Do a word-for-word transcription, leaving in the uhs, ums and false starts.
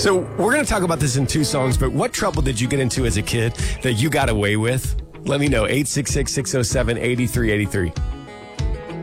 So we're going to talk about this in two songs, but what trouble did you get into as a kid that you got away with? Let me know. eight six six, six oh seven, eight three eight three.